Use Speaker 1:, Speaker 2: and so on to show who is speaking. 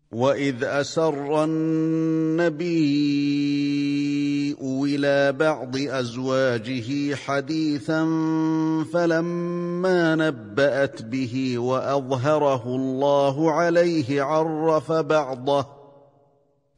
Speaker 1: وَإِذْ أَسَرَّ النَّبِيُّ إِلَىٰ بَعْضِ أَزْوَاجِهِ حَدِيثًا فَلَمَّا نَبَّأَتْ بِهِ وَأَظْهَرَهُ اللَّهُ عَلَيْهِ عَرَّفَ بَعْضَهُ